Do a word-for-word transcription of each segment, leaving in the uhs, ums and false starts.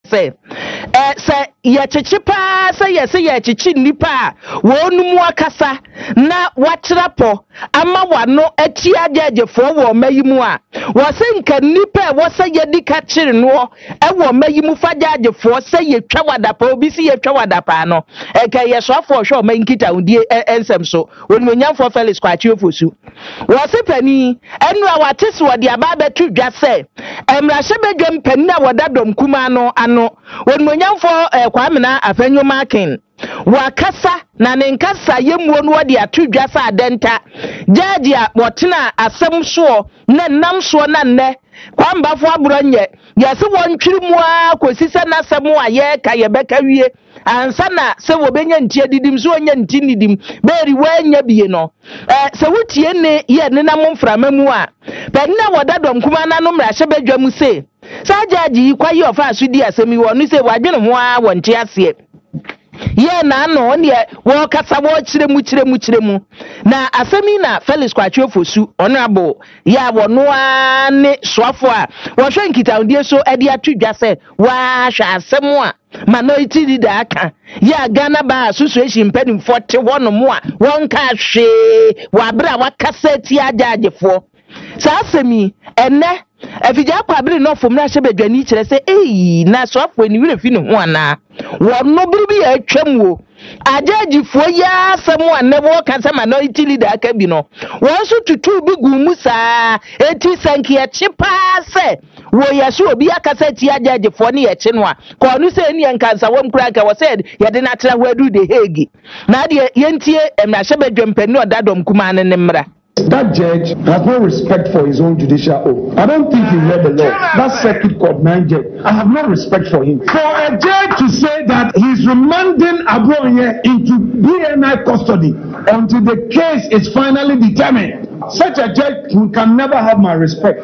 say eh say ye chichi pa say ye say ye chichi nipa wonu mu akasa na wakyerapo ama wano ati agagefo wo mayimu a wo se nka nipa wo say ye dika kyere no e wo mayimu fagagefo say ye twa wadapa obi si ye twa wadapa no e ka ye soafo hwe o mankita undie ensem so wonu nyamfo Felix Kwakye Ofosu wo se pani enu a watese wo de aba betu dwa say emrahye bedwam pani na wodadom kuma no ano wonu nyamfo Kwamina Afenyo King wakasa na nenkasa yemuo no de atudwa sa adenta jaji a wotena asem so na nam so na nne kwambafo aburonye yase wontwiri mu a kosisa na asem a ye ka ye beka wie ansa na se wo benya ntie didim so onya nti nidim beri wanya bie no eh se wotie ne ye ne na momframa mu a pe na wodadom kuma na no mrahye bedwa mu se sa jaji kwaye ofa asudi asemi wo no se wadwene ho a wonte ase ye na no ne wo kasa wo kire mu kire mu kire mu na asemi na Felix Kwakye Ofosu honorable ya wo no a ne soafo a wo hwe nkitaudie so e de atudwa se wa hwa asemu a minority leader aka ya Ghana ba association pen forty one mo a won ka hwe wa bra wa kasa ti agagefo sa asemi enne afija kwabere no fom na hye bedwani kire se eh na soafo ni wire fi ne ho ana wonno bibi ya twam wo agagefo ya asemu anebo kansa minority leader aka bi no won so tutu bi gu mu saa eti sankia chipa se wo yaso obi akasa ti agagefo ne ye chi no a ko no se ni enkansa won kura ka wo said ye de na tira ho adu de hegi na de yentie emra hye bedwam pani odadom kuma ne mra. That judge has no respect for his own judicial oath. I don't think he read the law. That circuit court nine judge, I have no respect for him. For a judge to say that he's remanding Abroye into D N I custody until the case is finally determined, such a judge can never have my respect.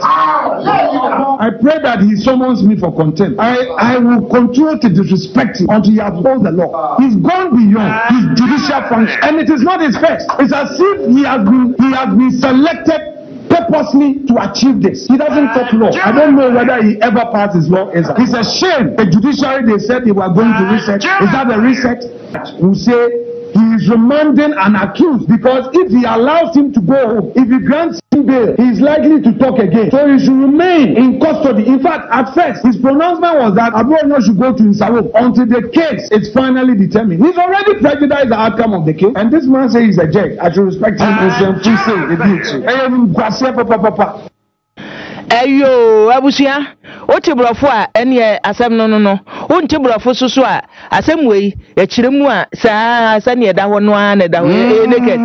I pray that he summons me for contempt. I, I will continue to disrespect him until he upholds the law. He's gone beyond his judicial function, and it is not his first. It's as if he has been he has been selected purposely to achieve this. He doesn't talk law. I don't know whether he ever passed his law. It's a shame. The judiciary, they said they were going to reset. Is that the reset? Who say he is remanding an accused, because if he allows him to go home, if he grants him bail, he is likely to talk again. So he should remain in custody. In fact, at first, his pronouncement was that Abroye should go to Nsawam until the case is finally determined. He's already prejudiced the outcome of the case, and this man says he's a judge. I should respect him. Ayo abusia otibrofo a ene asem no no no ontibrofo soso a asem wei e kiremu a saa sa ne da ho no a ne da ho e naked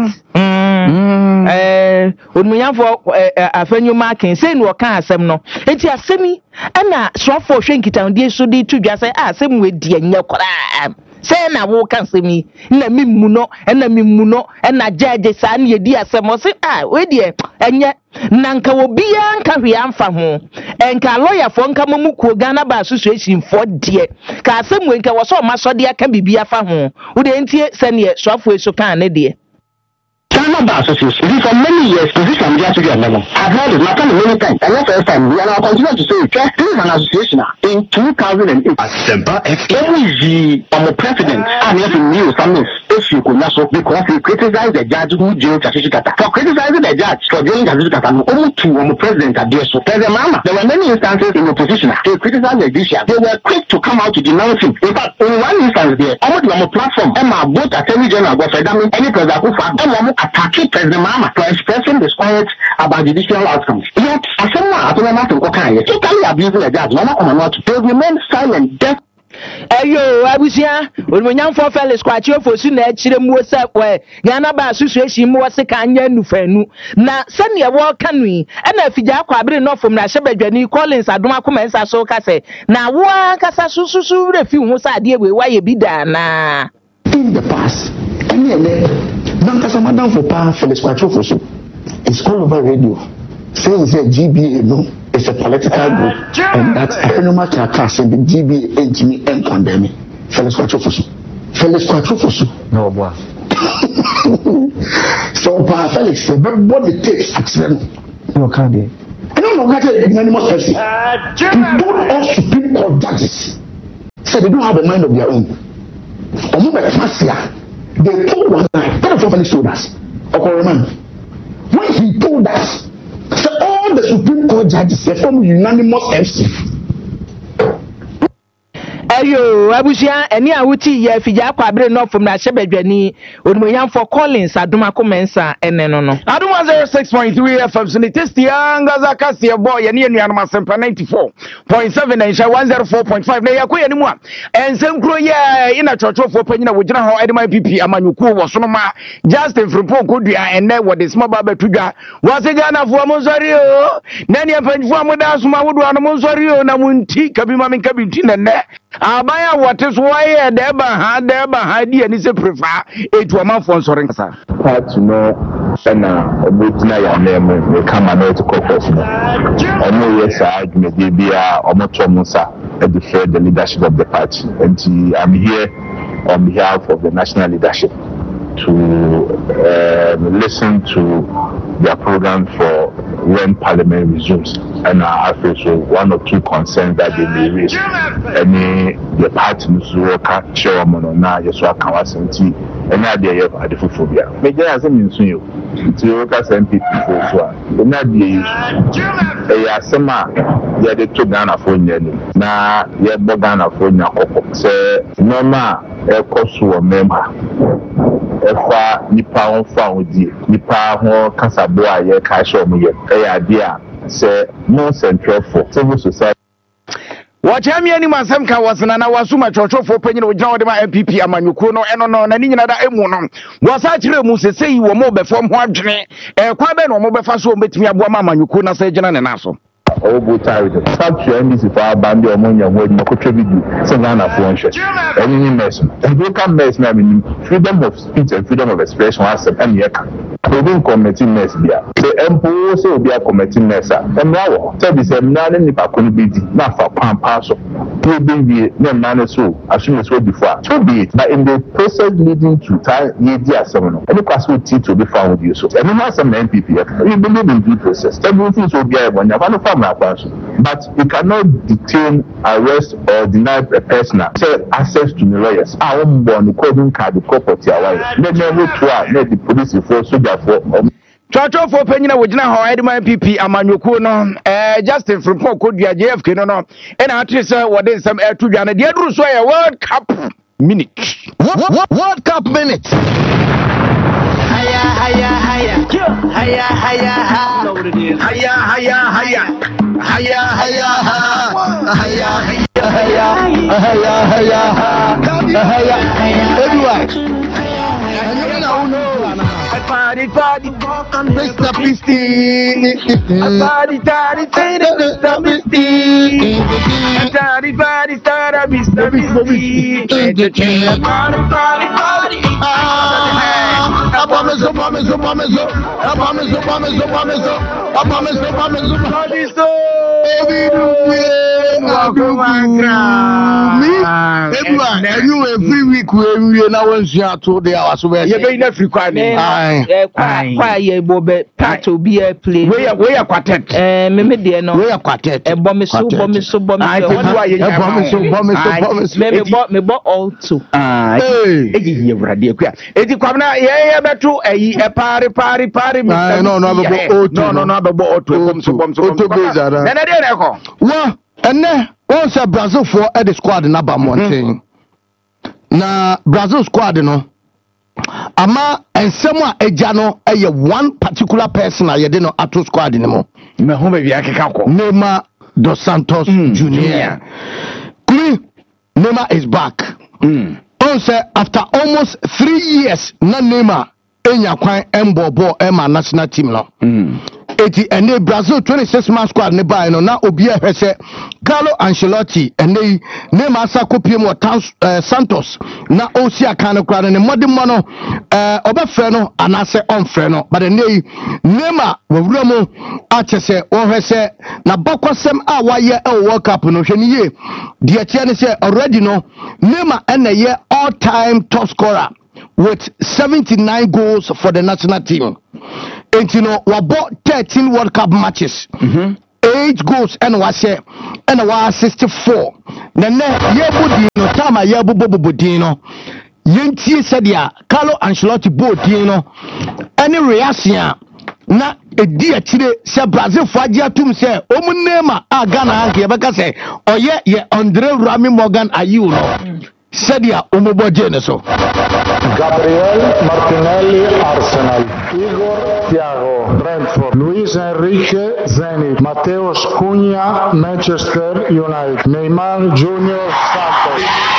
eh onmunyafo Afenyo King say no ka asem no enti asemi na soafo hwe nkitaundie so di tudwa say asem we di anya kora say na wo kan semi na mimmu no na mimmu no na judge sa na yedi asem o say ah we di enye nanka wo bia nka hwe amfa ho enka lawyer fo nka mamu ko Ghana ba association for die ka asem we nka wo so ma so de aka bibia fa ho wo de entie se ne soafo eso kan ne de Ghana Bar Association, for many years, position we have to be on level. I've heard it matter many times, and that's the first time. We are now continuing to say, okay, this is an association in two thousand eight. Asempa F M. When the um, president, and if you knew something, if you could not so, because he criticized the judge who jailed Tashishi Kata. For criticizing the judge for jailing Tashishi Kata, only two um, president are there. So, there's a mama. There were many instances in opposition. They criticized the judiciary. They were quick to come out to denounce him. In fact, in one instance there, almost on the platform, Emma, both Attorney General, any president who found Emma, attacking President Mama for expressing disquiet about judicial outcomes. Yet, as someone at the moment of Okaya, totally abusing the judge, Mama or not, they remain silent, deaf. Ayo abusia onmunyamfo Felix Kwakye Ofosu na akire mu se we Ghana Bar Association mu wose ka anya nufanu na se ne wo kanui na afija kwabere no fom na hye badwani Collins Adoma komensa so ka se na wo akasa sususu refi hu sa ade we waye bi da na in the past any Nankasa Madam for Pa Felix Kwakye Ofosu is all over radio saying that G B A no is a political group and that Afenyo King the G B A and Jimmy and condemning Felix Kwakye Ofosu. Felix Kwakye Ofosu. No boy. So Pa Felix, what it takes to them. No can't be. I don't know what the animal says. You don't all Supreme Court judges. So they don't have a mind of their own. They told one lie. That was told us. When he told us, so all the Supreme Court judges they formed unanimous F C. Ayo, abusia eni awuti ye fija kwa abre no from na hyebadwani onimoyan for Collins aduma komensa ene no no aduma zero six point three F M so ni test yanga za kasi ya boy ye ne anuanom asempa ninety-four point seven and one oh four point five na yakoye ni mu a ensem kro ye ina chochofo panyina wogina ho edema P P amanyuku wo so no ma Justin Frimpong kodua ene wo de small baba tudwa wase Ghana fo amonsori o na ne panfo amoda soma wodo ano monsori o na munti kabima men kabinti nene abaya wate so waye deba ha deba ha di ani se prefer etu amanfo nsore nkasa part no na obotina ya name me kama no to caucus no omo yes adwume bia omo tomusa to defend the leadership of the party, and I'm here on behalf of the national leadership to uh, listen to their program for when Parliament resumes. And I feel so one or two concerns that they may raise. Any the party Nusuoka chairman or now just what can was and idea of adephobia. Major as a means you to work as M P for so. The Nadia a summer, yeah, they took Ghana for Nelly. Now, yeah, Ghana for Nako. Say, no, ma, a cost to a member. Efa nipa on found di nipa ho kasaboa ye ka show me ye idea say more central for civil society. Wachami ani masam ka wasana na wasuma chochofo panyin wo gyan wo de ma M P P amanyuko no eno no na ni nyina da emu no wasa kire mu sesei wo mo be fom ho adwene e kwa be no mo be fa so betimi aboa ma amanyuko na se gyina ne na so. Oh, go tired. Start to end this if I band your money and when you contribute, send down a phone share. Any mess. And you can mess now, meaning freedom of speech and freedom of expression. I said, and you can. We don't commit mess here. The emperor also be a committing mess. And now, tell me, I'm not any couldn't be not for palm parcel. To be the man so, as soon as well before. To be it, but in the process leading to time, ye dear seminal. Any class will teach to be found with you. So, and not some M P P. You believe in due process. Everything will be a one. You have a but you cannot detain, arrest, or deny a person access to the lawyers. I won't born the coding card, the property away. Let me try, let the police for soldier for. Chocho for Penina Wajina, how Edma M P P, Amanyuko, no, eh, Justin Frimpong could be a J F K, no, no, and artist, what is some air to Ghana, the other so a World Cup minute. What, what, World Cup minute? Higher, higher, higher, higher, higher, higher, higher, higher, higher, higher, higher, higher, higher, everyone. Party, party, Mister Pisty. party, party, Mister Misty. Party, party, party, Mister Misty. Party, party, party. I promise, I promise, I promise, I promise, I promise, I promise, I promise, I promise, I promise. Everyone, everyone, every week we now want you to the hours where you be in Africa. Eh, kwa kwa ye bobe pato be a play. We are we are quartet. Eh, me me de no. we are quartet. E bo me so bo me so bo me. I so. why you promise, promise, promise. Me me bo me bo all two. Ah, eh, ye brade akua. Edi kwamna ye ye beto eyi e pare pare pare mi. No, no, no, no, no, no, bo otu bom so bom so bom. Na na de na ko. Wa, ene won say Brazil for e the squad na ba monten. Na Brazil squad no ama ensem a eja no eye one particular person a yede no ato squad ni mo. Me ho be bia keka ko. Neymar dos Santos mm, Junior Kuri Neymar is back. Mm. On say after almost three years na Neymar enya kwan embobo ema national team no. Mm. Eti ene Brazil twenty-six man squad ne buy no na obi ehwese Carlo Ancelotti ene Neymar sa kopiem o uh, Santos na osi aka ne kra ne modern mo no eh obefre no anase onfre no but ene Neymar wawura mo achese ohwese na bakwasem a waye e World Cup no hwe ni ye de tie ne say already no Neymar ene ye all time top scorer with seventy-nine goals for the national team. And you know, we bought thirteen World Cup matches. Mm-hmm. eight goals and wahyɛ and wa sixty-four nene yebudi no tama yebobobodi no yentie sadia Carlo Ancelotti bodi no any reaction na edi akire se Brazil fo age atum se omunema aga na anke yebeka se oye ye Andre Rami Morgan Ayew no sadia omobodje ne so Gabriel Martinelli Arsenal, Igor Thiago Brentford, Luis Enrique Zenit, Mateus Cunha Manchester United, Neymar Junior Santos.